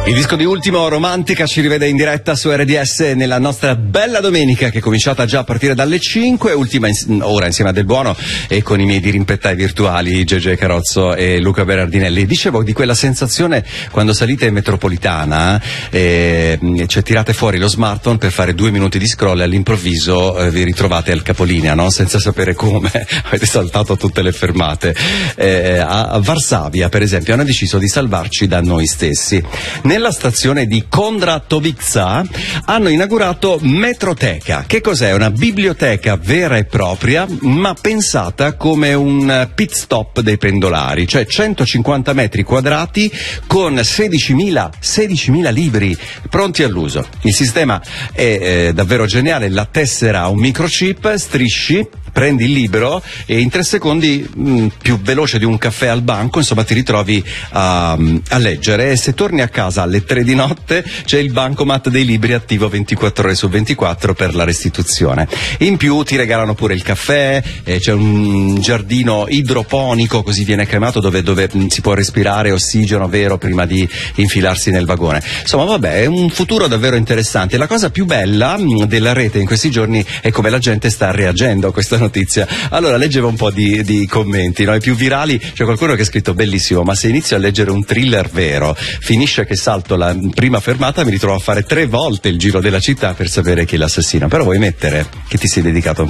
Il disco di Ultimo, Romantica, ci rivede in diretta su RDS nella nostra bella domenica che è cominciata già a partire dalle 5, ultima ora insieme a Del Buono e con i miei dirimpettai virtuali Gege Carozzo e Luca Berardinelli. Dicevo di quella sensazione quando salite in metropolitana, cioè tirate fuori lo smartphone per fare 2 minuti di scroll e all'improvviso vi ritrovate al capolinea, no? Senza sapere come, avete saltato tutte le fermate. A Varsavia, per esempio, hanno deciso di salvarci da noi stessi. Nella stazione di Kondratovica hanno inaugurato Metroteca. Che cos'è? Una biblioteca vera e propria, ma pensata come un pit stop dei pendolari, cioè 150 metri quadrati con 16.000 libri pronti all'uso. Il sistema è davvero geniale, la tessera ha un microchip, strisci, prendi il libro e in 3 secondi, più veloce di un caffè al banco, insomma ti ritrovi a leggere, e se torni a casa alle 3 di notte c'è il bancomat dei libri attivo 24 ore su 24 per la restituzione. In più ti regalano pure il caffè, c'è un giardino idroponico, così viene chiamato, dove si può respirare ossigeno vero prima di infilarsi nel vagone. Insomma, vabbè, è un futuro davvero interessante. La cosa più bella della rete in questi giorni è come la gente sta reagendo a questa notizia. Allora, leggevo un po' di commenti, no? I più virali, c'è qualcuno che ha scritto: bellissimo, ma se inizio a leggere un thriller vero, finisce che salto la prima fermata, mi ritrovo a fare 3 volte il giro della città per sapere chi è l'assassino. Però vuoi mettere che ti sei dedicato